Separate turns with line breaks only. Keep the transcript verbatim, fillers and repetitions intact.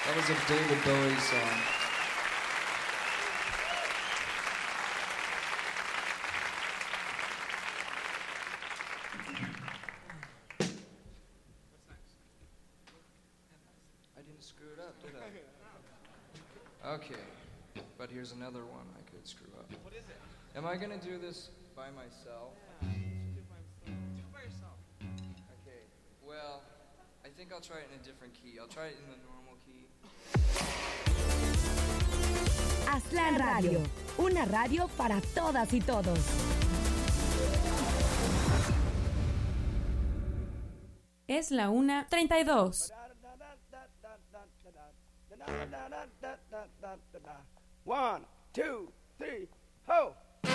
That was a David Bowie song. I didn't screw it up, did I? Okay, but here's another one I could screw up. What is it? Am I gonna do this by myself?
Yeah, do it by yourself. Do it by yourself.
Okay, well, I think I'll try it in a different key. I'll try it in the normal key.
Aztlán Radio, una radio para todas y todos.
Es la una treinta y dos.
One, two, three, ho!